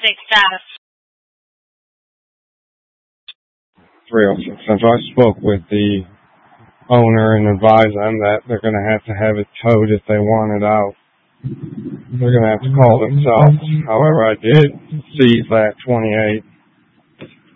306 status. 306. Since I spoke with the owner and advised them that they're going to have it towed if they want it out. They're going to have to call themselves. However, I did seize that 28